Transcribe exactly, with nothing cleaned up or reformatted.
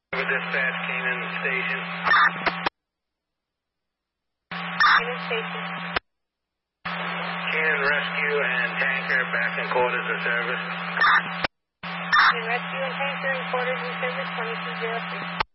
Dispatch, Canaan Station. Canaan Station. Canaan Rescue and Tanker back in quarters of service. Canaan Rescue and Tanker in quarters of service, twenty-two oh three.